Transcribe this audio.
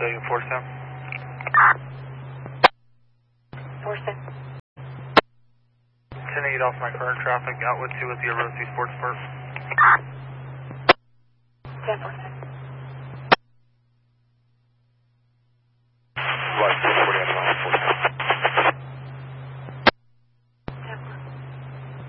Civilian 47. 47. 10-8 off my current traffic, Outwood 2 with the Rosie Sports Park. 10-4.